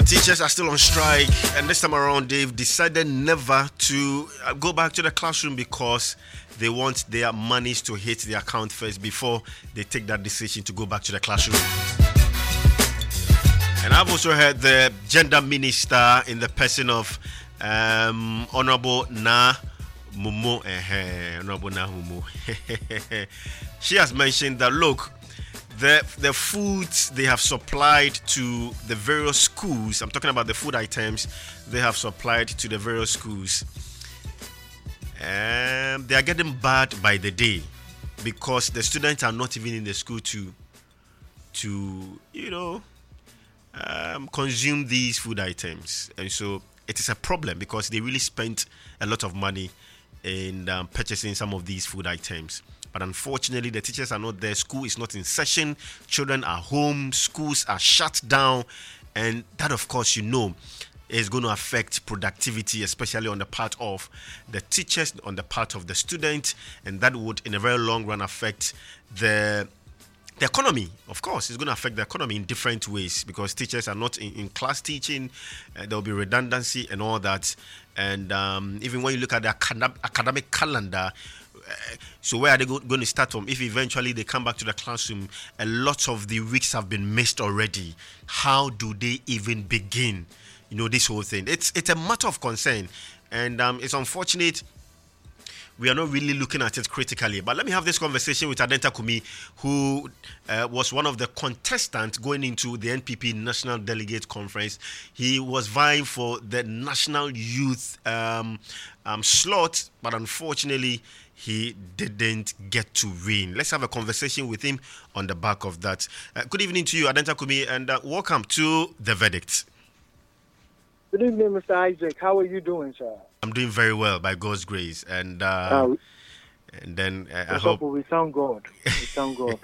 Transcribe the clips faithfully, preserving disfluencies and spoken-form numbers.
Teachers are still on strike, and this time around, they've decided never to uh, go back to the classroom because they want their monies to hit their account first before they take that decision to go back to the classroom. And I've also heard the gender minister in the person of um, Honorable Na Mumu. Eh, Honorable Na Mumu. She has mentioned that, look, The the foods they have supplied to the various schools, I'm talking about the food items they have supplied to the various schools, um, they are getting bad by the day because the students are not even in the school to, to you know, um, consume these food items. And so it is a problem because they really spent a lot of money in um, purchasing some of these food items. But unfortunately, the teachers are not there. School is not in session. Children are home. Schools are shut down. And that, of course, you know, is going to affect productivity, especially on the part of the teachers, on the part of the student. And that would, in a very long run, affect the the economy. Of course, it's going to affect the economy in different ways because teachers are not in, in class teaching. Uh, there will be redundancy and all that. And um, even when you look at the acad- academic calendar, Uh, so where are they go- going to start from? If eventually they come back to the classroom, a lot of the weeks have been missed already. How do they even begin? You know, this whole thing. It's it's a matter of concern, and um, it's unfortunate we are not really looking at it critically. But let me have this conversation with Adenta Kumi, who uh, was one of the contestants going into the N P P National Delegate Conference. He was vying for the National Youth um, um, slot, but unfortunately, he didn't get to win. Let's have a conversation with him on the back of that. Uh, good evening to you, Adenta Kumi, and uh, welcome to The Verdict. Good evening, Mister Isaac. How are you doing, sir? I'm doing very well, by God's grace. And uh, uh, and then uh, I hope... We thank God. We thank God.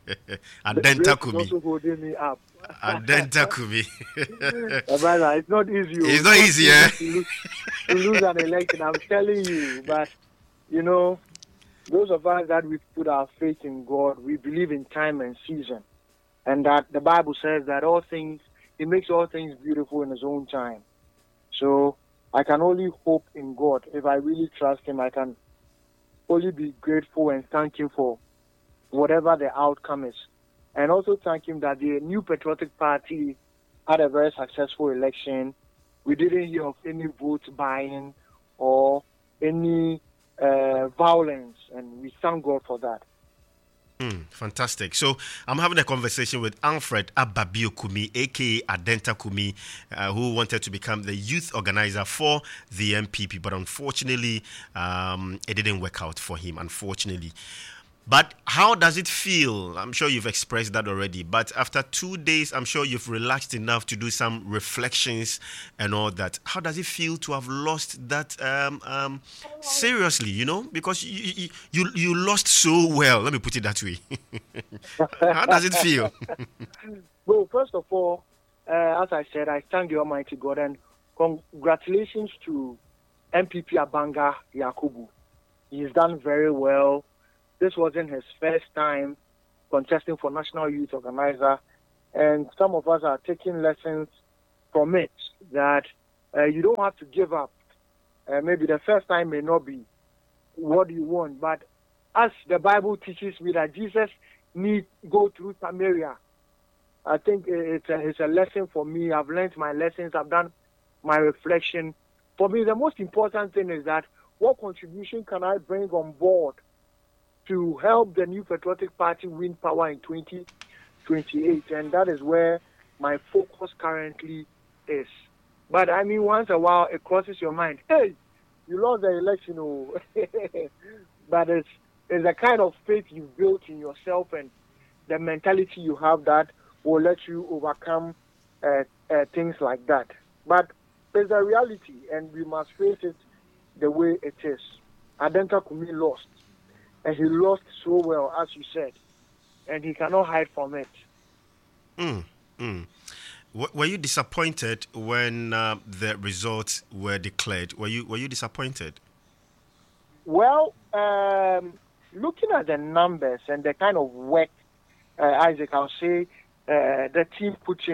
Adenta Kumi. also holding me up. Adenta Kumi. Brother, it's not easy. It's not easy, eh? To lose, to lose an election, I'm telling you. But, you know, those of us that we put our faith in God, we believe in time and season. And that the Bible says that all things, He makes all things beautiful in His own time. So I can only hope in God. If I really trust Him, I can only be grateful and thank Him for whatever the outcome is. And also thank Him that the New Patriotic Party had a very successful election. We didn't hear of any vote buying or any uh, violence, and we thank God for that. Mm, fantastic. So I'm having a conversation with Alfred Ababio Kumi, aka Adenta Kumi, uh, who wanted to become the youth organizer for the N P P, but unfortunately, um, it didn't work out for him. Unfortunately. But how does it feel? I'm sure you've expressed that already. But after two days, I'm sure you've relaxed enough to do some reflections and all that. How does it feel to have lost that um, um, seriously, you know? Because you, you, you lost so well. Let me put it that way. How does it feel? Well, first of all, uh, as I said, I thank the Almighty God and congratulations to M P P Abanga Yakubu. He's done very well. This wasn't his first time contesting for National Youth Organizer, and some of us are taking lessons from it that uh, you don't have to give up. Uh, maybe the first time may not be what you want, but as the Bible teaches me that Jesus need go through Samaria, I think it's a, it's a lesson for me. I've learned my lessons. I've done my reflection. For me, the most important thing is that what contribution can I bring on board to help the New Patriotic Party win power in twenty twenty-eight, and that is where my focus currently is. But I mean, once a while, it crosses your mind, hey, you lost the election, oh. But it's, it's a kind of faith you've built in yourself and the mentality you have that will let you overcome uh, uh, things like that. But there's a reality, and we must face it the way it is. Adenta Kumi lost. And he lost so well, as you said, and he cannot hide from it. Mm, mm. W- were you disappointed when uh, the results were declared? Were you Were you disappointed? Well, um, looking at the numbers and the kind of work, uh, Isaac, I'll say uh, the team put in,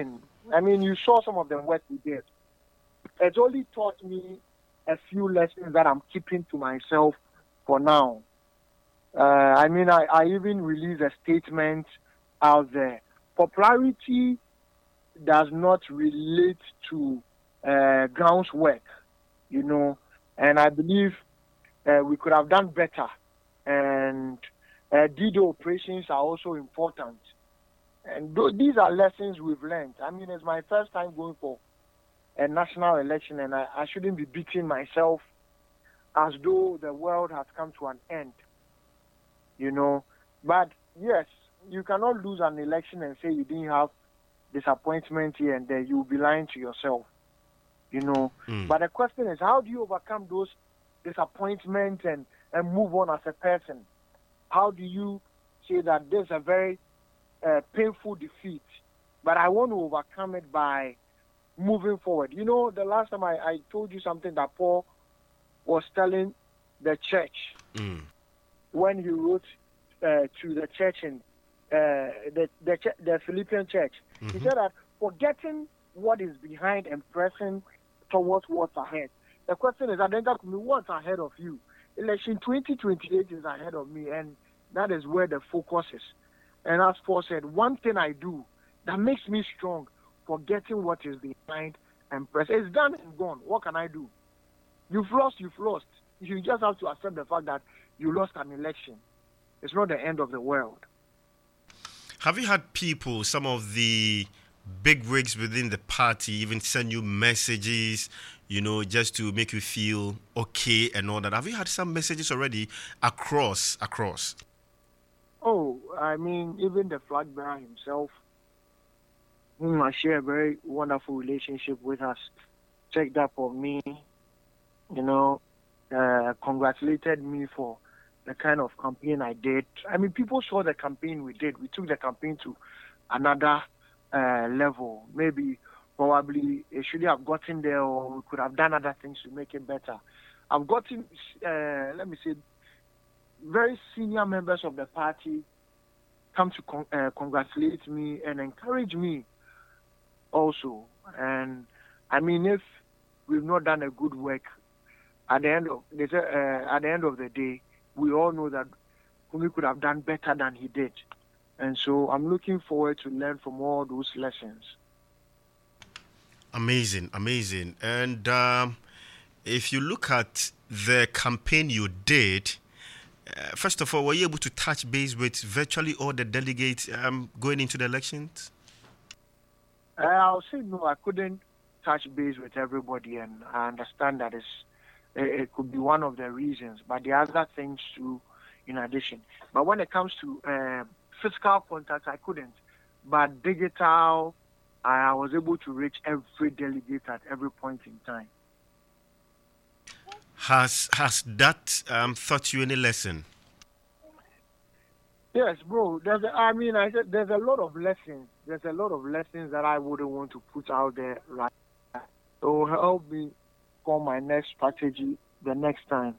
I mean, you saw some of the work we did. It's only taught me a few lessons that I'm keeping to myself for now. Uh, I mean, I, I even released a statement out there. Popularity does not relate to uh, grounds work, you know, and I believe uh, we could have done better. And uh, D D O operations are also important. And th- these are lessons we've learned. I mean, it's my first time going for a national election, and I, I shouldn't be beating myself as though the world has come to an end, you know. But yes, you cannot lose an election and say you didn't have disappointment here and there. You'll be lying to yourself, you know. Mm. But the question is, how do you overcome those disappointments and, and move on as a person? How do you say that this is a very uh, painful defeat, but I want to overcome it by moving forward? You know, the last time I, I told you something that Paul was telling the church Mm. when he wrote uh, to the church in uh, the, the the Philippian church. Mm-hmm. He said that forgetting what is behind and pressing towards what's ahead. The question is, identify what's ahead of you. Election twenty twenty-eight is ahead of me, and that is where the focus is. And as Paul said, one thing I do that makes me strong, forgetting what is behind and press. It's done and gone. What can I do? You've lost, you've lost. You just have to accept the fact that you lost an election. It's not the end of the world. Have you had people, some of the big wigs within the party, even send you messages, you know, just to make you feel okay and all that? Have you had some messages already across, across? Oh, I mean, even the flag bearer himself, whom I share a very wonderful relationship with, has checked up on me, you know, uh, congratulated me for the kind of campaign I did. I mean, people saw the campaign we did. We took the campaign to another uh, level. Maybe, probably, it should have gotten there, or we could have done other things to make it better. I've gotten, uh, let me say, very senior members of the party come to con- uh, congratulate me and encourage me also. And I mean, if we've not done a good work, at the end of they say, uh, at the end of the day, we all know that Kumi could have done better than he did. And so I'm looking forward to learn from all those lessons. Amazing, amazing. And um, if you look at the campaign you did, uh, first of all, were you able to touch base with virtually all the delegates um, going into the elections? Uh, I'll say no, I couldn't touch base with everybody, and I understand that it's, it, it could be one of the reasons, but there are other things too in addition. But when it comes to uh, physical contact, I couldn't. But digital, I was able to reach every delegate at every point in time. Has has that um, taught you any lesson? Yes, bro. There's, a, I mean, I said there's a lot of lessons. There's a lot of lessons that I wouldn't want to put out there right now. It will help me for my next strategy the next time.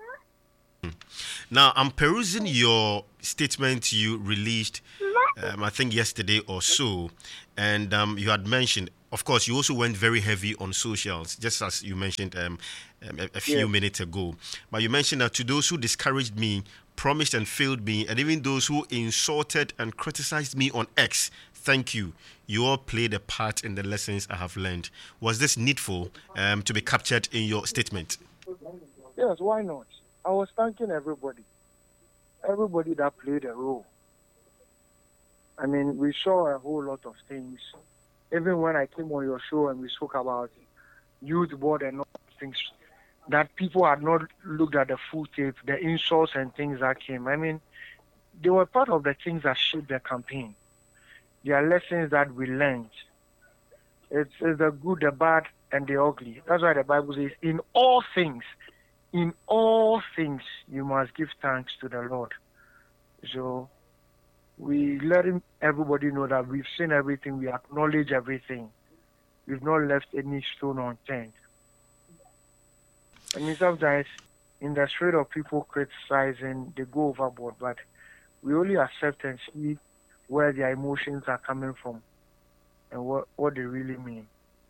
Now, I'm perusing your statement you released, um, I think yesterday or so, and um, you had mentioned, of course, you also went very heavy on socials, just as you mentioned um, um, a, a few Yes. minutes ago. But you mentioned that to those who discouraged me, promised and failed me, and even those who insulted and criticized me on X, thank you. You all played a part in the lessons I have learned. Was this needful um, to be captured in your statement? Yes, why not? I was thanking everybody. Everybody that played a role. I mean, we saw a whole lot of things. Even when I came on your show and we spoke about youth board and all things, that people had not looked at the full tape, the insults and things that came. I mean, they were part of the things that shaped the campaign. They are lessons that we learned. It's, it's the good, the bad, and the ugly. That's why the Bible says, in all things, in all things, you must give thanks to the Lord. So we letting everybody know that we've seen everything, we acknowledge everything. We've not left any stone unturned. I mean, sometimes in the spirit of people criticizing, they go overboard, but we only accept and see where their emotions are coming from. and what, what they really mean.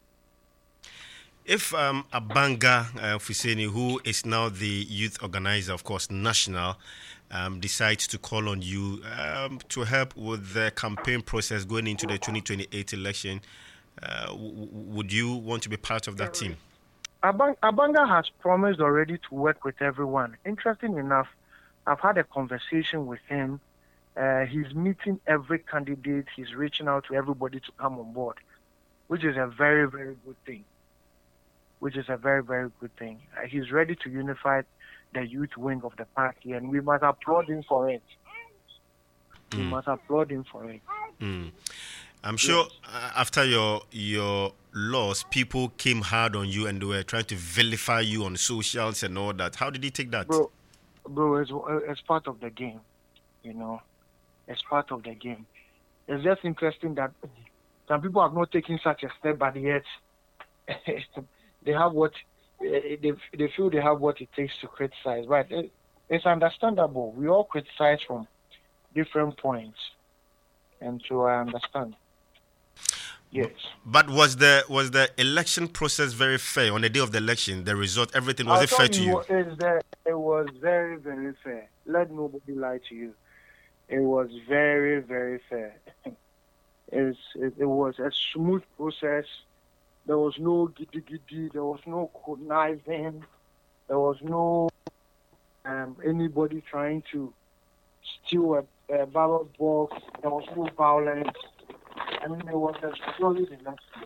If um, Abanga uh, Fuseni, who is now the youth organizer, of course, national, um, decides to call on you um, to help with the campaign process going into the twenty twenty-eight election, uh, w- would you want to be part of that team? Abang- Abanga has promised already to work with everyone. Interesting enough, I've had a conversation with him. Uh, he's meeting every candidate. He's reaching out to everybody to come on board, which is a very, very good thing. Which is a very, very good thing. Uh, he's ready to unify the youth wing of the party, and we must applaud him for it. We Mm. must applaud him for it. Mm. I'm sure uh, after your your loss, people came hard on you and they were trying to vilify you on socials and all that. How did he take that? Bro, bro, it's, it's part of the game, you know. It's part of the game. It's just interesting that some people have not taken such a step, but yet they have what they they feel they have what it takes to criticize. But it, it's understandable. We all criticize from different points, and so I understand. Yes. But was the was the election process very fair on the day of the election? The result, everything, was I'll it fair tell to you? what is that it was very, very fair. Let nobody lie to you. It was very, very fair. It's, it, it was a smooth process. There was no giddy giddy. There was no conniving. There was no um, anybody trying to steal a, a ballot box. There was no violence. I mean, it was a solid election.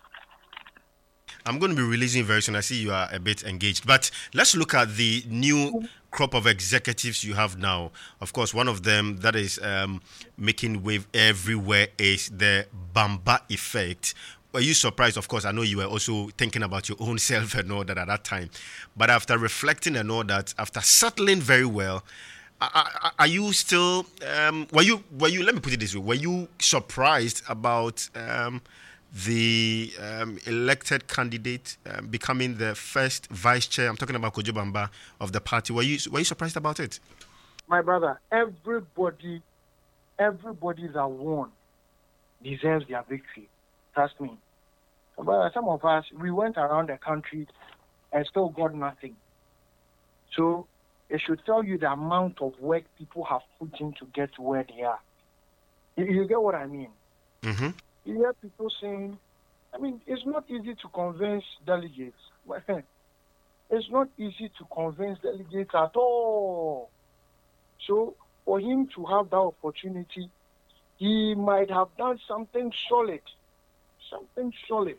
I'm going to be releasing very soon. I see you are a bit engaged. But let's look at the new crop of executives you have now. Of course, one of them that is um, making wave everywhere is the Bamba effect. Were you surprised? Of course, I know you were also thinking about your own self and all that at that time. But after reflecting and all that, after settling very well, are, are you still, um, were you, were you, let me put it this way, were you surprised about um, the um, elected candidate um, becoming the first vice chair? I'm talking about Kojo Bamba of the party. Were you, were you surprised about it? My brother, everybody, everybody that won deserves their victory. Trust me. But some of us, we went around the country and still got nothing. So it should tell you the amount of work people have put in to get to where they are. You, you get what I mean? Mm-hmm. You hear people saying, I mean, it's not easy to convince delegates. It's not easy to convince delegates at all. So for him to have that opportunity, he might have done something solid. Something solid.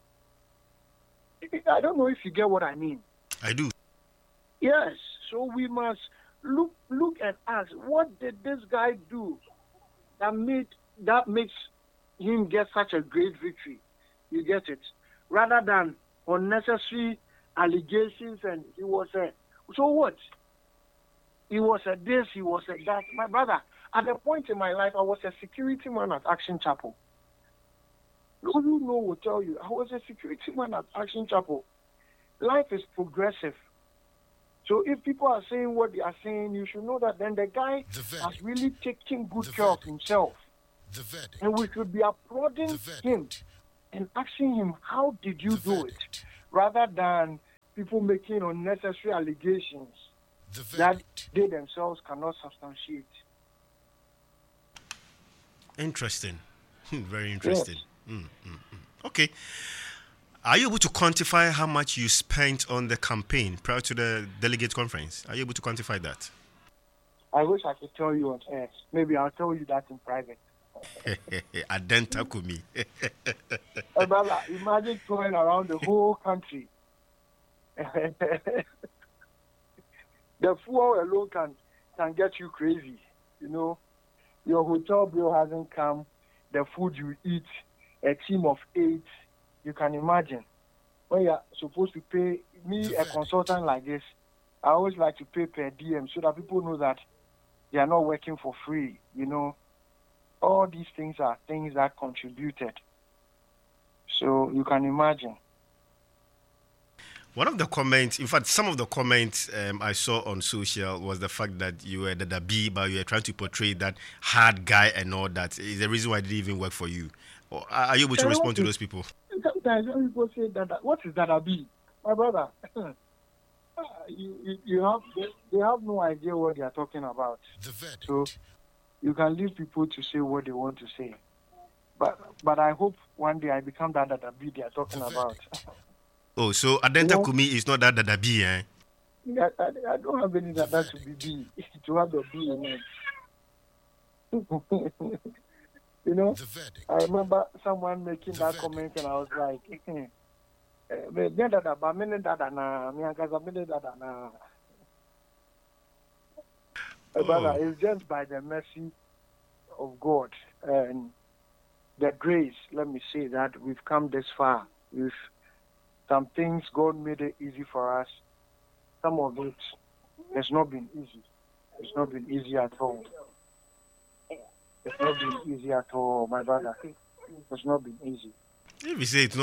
I don't know if you get what I mean. I do. Yes. So we must look look and ask, what did this guy do that made that makes him get such a great victory? You get it? Rather than unnecessary allegations, and he was a so what? He was a this, he was a that. My brother, at a point in my life, I was a security man at Action Chapel. Those who know will tell you, I was a security man at Action Chapel. Life is progressive. So if people are saying what they are saying, you should know that then the guy The has really taken good The care of verdict. himself. The verdict. And we should be applauding The him verdict. and asking him, how did you The do verdict. it? Rather than people making unnecessary allegations The that verdict. they themselves cannot substantiate. Interesting. Very interesting. Mm, mm, mm. Okay. Are you able to quantify how much you spent on the campaign prior to the delegate conference? Are you able to quantify that? I wish I could tell you on air. Maybe I'll tell you that in private. Adenta Kumi. Hey, brother, imagine touring around the whole country. The fuel alone can, can get you crazy. You know, your hotel bill hasn't come, the food you eat, a team of eight. You can imagine. When you're supposed to pay, me, a consultant like this, I always like to pay per D M so that people know that they are not working for free. You know, all these things are things that contributed. So you can imagine. One of the comments, in fact, some of the comments um, I saw on social was the fact that you were the Dabi, but you were trying to portray that hard guy and all that. Is the reason why it didn't even work for you. Or are you able to Then respond what to is- those people? Sometimes when people say that, what is that be? My brother, you, you, you have they, they have no idea what they are talking about. The verdict. So you can leave people to say what they want to say. But but I hope one day I become that that be they are talking The about. verdict. Oh, so Adenta You know- Kumi is not that Dadabi, eh? I, I, I don't have any that that to be B to have the B in it. You know, The verdict. I remember someone making The that verdict. comment and I was like, eh, me da da ba me ne da da na me ankaza me ne da da na. My brother, Oh. it's just by the mercy of God and the grace, let me say that we've come this far. With some things, God made it easy for us. Some of it has not been easy. It's not been easy at all. It's not been easy at all, my brother. It's not been easy. If you say it's not